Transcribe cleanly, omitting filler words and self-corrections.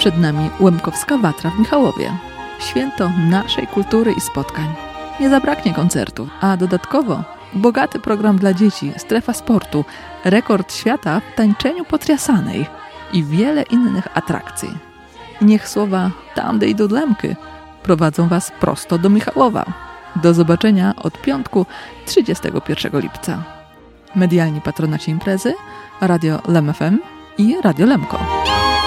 Przed nami Łemkowska Watra w Michałowie. Święto naszej kultury i spotkań. Nie zabraknie koncertu, a dodatkowo bogaty program dla dzieci, strefa sportu, rekord świata w tańczeniu potriasanej i wiele innych atrakcji. Niech słowa tamdy i dudlemky prowadzą Was prosto do Michałowa. Do zobaczenia od piątku 31 lipca. Medialni patronaci imprezy Radio Lem FM i Radio Lemko.